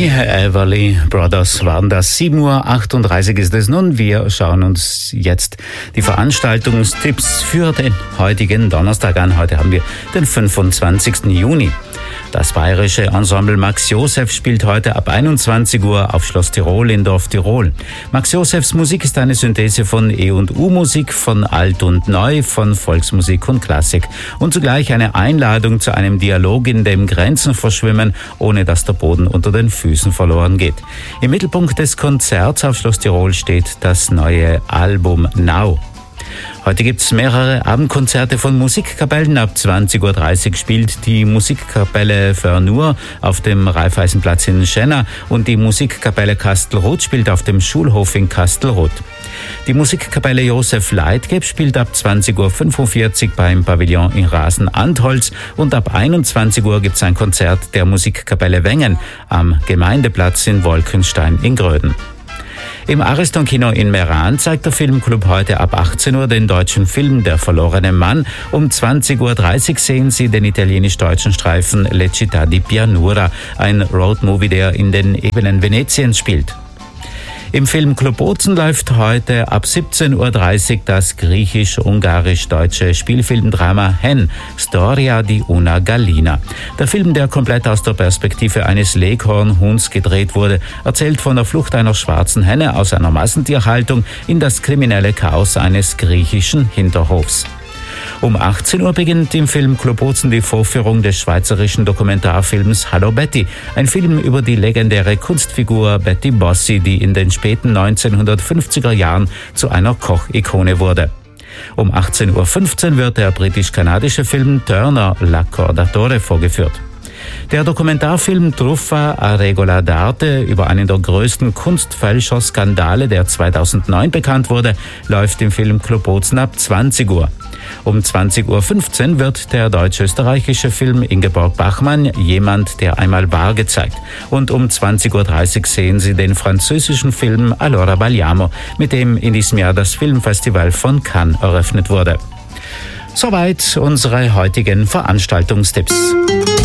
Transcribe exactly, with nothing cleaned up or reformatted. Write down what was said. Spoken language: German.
Die Everly Brothers waren das. sieben Uhr achtunddreißig ist es nun. Wir schauen uns jetzt die Veranstaltungstipps für den heutigen Donnerstag an. Heute haben wir den fünfundzwanzigsten Juni. Das bayerische Ensemble Max Joseph spielt heute ab einundzwanzig Uhr auf Schloss Tirol in Dorf Tirol. Max Josephs Musik ist eine Synthese von E und U-Musik, von Alt und Neu, von Volksmusik und Klassik und zugleich eine Einladung zu einem Dialog, in dem Grenzen verschwimmen, ohne dass der Boden unter den Füßen verloren geht. Im Mittelpunkt des Konzerts auf Schloss Tirol steht das neue Album Now. Heute gibt es mehrere Abendkonzerte von Musikkapellen. Ab zwanzig Uhr dreißig spielt die Musikkapelle Fernur auf dem Raiffeisenplatz in Schenna und die Musikkapelle Kastelruth spielt auf dem Schulhof in Kastelruth. Die Musikkapelle Josef Leitgeb spielt ab zwanzig Uhr fünfundvierzig beim Pavillon in Rasen-Antholz und ab einundzwanzig Uhr gibt es ein Konzert der Musikkapelle Wengen am Gemeindeplatz in Wolkenstein in Gröden. Im Ariston-Kino in Meran zeigt der Filmclub heute ab achtzehn Uhr den deutschen Film Der verlorene Mann. Um zwanzig Uhr dreißig sehen Sie den italienisch-deutschen Streifen Le Città di Pianura, ein Roadmovie, der in den Ebenen Venetiens spielt. Im Filmclub Bozen läuft heute ab siebzehn Uhr dreißig das griechisch-ungarisch-deutsche Spielfilmdrama Hen, Storia di una Gallina. Der Film, der komplett aus der Perspektive eines Leghornhuhns gedreht wurde, erzählt von der Flucht einer schwarzen Henne aus einer Massentierhaltung in das kriminelle Chaos eines griechischen Hinterhofs. Um achtzehn Uhr beginnt im Filmclub Bozen die Vorführung des schweizerischen Dokumentarfilms Hallo Betty, ein Film über die legendäre Kunstfigur Betty Bossi, die in den späten neunzehnhundertfünfziger Jahren zu einer Kochikone wurde. Um achtzehn Uhr fünfzehn wird der britisch-kanadische Film Turner L'Accordatore vorgeführt. Der Dokumentarfilm Truffa a regola d'arte über einen der größten Kunstfälscher-Skandale, der zweitausendneun bekannt wurde, läuft im Filmclub Bozen ab zwanzig Uhr. Um zwanzig Uhr fünfzehn wird der deutsch-österreichische Film Ingeborg Bachmann Jemand, der einmal war gezeigt. Und um zwanzig Uhr dreißig sehen Sie den französischen Film Allora balliamo, mit dem in diesem Jahr das Filmfestival von Cannes eröffnet wurde. Soweit unsere heutigen Veranstaltungstipps.